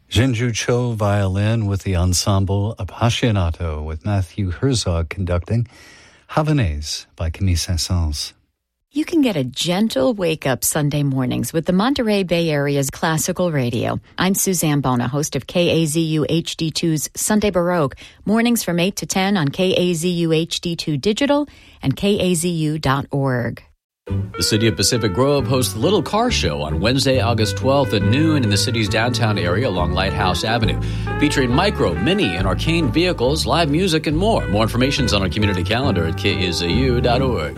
Jinju Cho violin with the ensemble Appassionato with Matthew Herzog conducting Havanaise by Camille Saint-Saëns. You can get a gentle wake-up Sunday mornings with the Monterey Bay Area's classical radio. I'm Suzanne Bona, host of KAZU HD2's Sunday Baroque, mornings from 8 to 10 on KAZU HD2 Digital and KAZU.org. The City of Pacific Grove hosts the Little Car Show on Wednesday, August 12th at noon in the city's downtown area along Lighthouse Avenue, featuring micro, mini, and arcane vehicles, live music, and more. More information is on our community calendar at KAZU.org.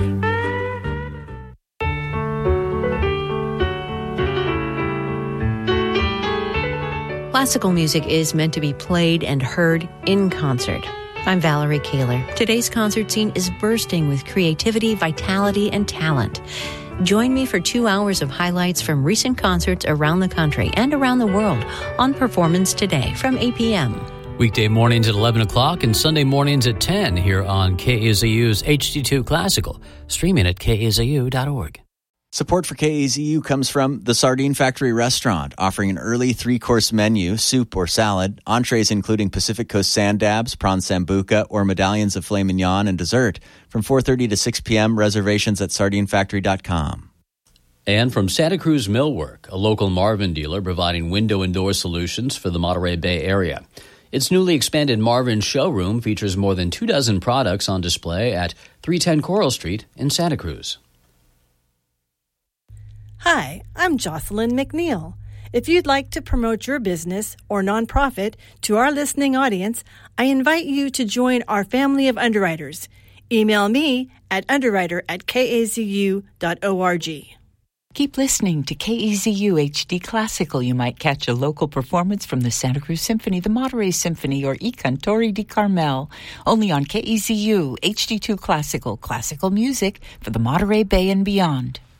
Classical music is meant to be played and heard in concert. I'm Valerie Kaler. Today's concert scene is bursting with creativity, vitality, and talent. Join me for 2 hours of highlights from recent concerts around the country and around the world on Performance Today from 8 p.m. Weekday mornings at 11 o'clock and Sunday mornings at 10 here on KAZU's HD2 Classical, streaming at KAZU.org. Support for KAZU comes from the Sardine Factory Restaurant, offering an early 3-course menu, soup or salad, entrees including Pacific Coast sand dabs, prawn sambuca, or medallions of filet mignon, and dessert. From 4:30 to 6 p.m., reservations at sardinefactory.com. And from Santa Cruz Millwork, a local Marvin dealer providing window and door solutions for the Monterey Bay area. Its newly expanded Marvin showroom features more than 24 products on display at 310 Coral Street in Santa Cruz. Hi, I'm Jocelyn McNeil. If you'd like to promote your business or nonprofit to our listening audience, I invite you to join our family of underwriters. Email me at underwriter@kazu.org. Keep listening to KAZU HD Classical. You might catch a local performance from the Santa Cruz Symphony, the Monterey Symphony, or I Cantori di Carmel. Only on KAZU HD2 Classical, classical music for the Monterey Bay and beyond.